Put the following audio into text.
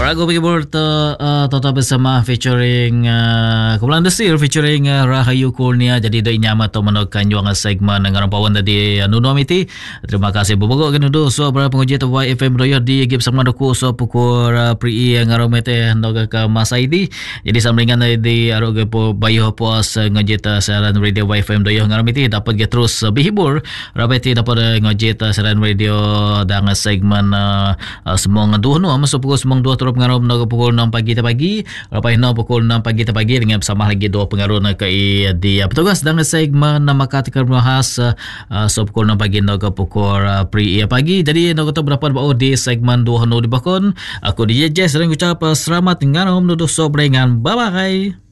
Ragu Pagibur Toto bersama featuring Kumpulan Desir featuring Rahayu Kurnia. Jadi dah inyama atau menekan juang segmen dengan pawan tadi Nuno Amiti. Terima kasih bubuk kan dulu so para penguji tu YFM Royal di gip sama doku so pukul pri ngaromete ndoga ke Masaidi. Jadi sambringan di aroge po bayo puas ngojeta siaran radio YFM Royal ngaromete dapat get terus bihibur rabeti dapat ngojeta siaran radio dengan segmen semong duh no masuk pukul semong 2 turut pengaruh menuju pukul 6 pagi pagi. Lepas itu pukul 6 pagi dengan bersama lagi dua pengaruh ke di petugas dan segmen nama kategori bahas so pukul 6 pagi ke pukul pri pagi. Jadi nak kata berapa bau di segmen 2 di bakon. Aku DJ Jess sering ucap selamat nganom duduk sobrengan. Bye bye.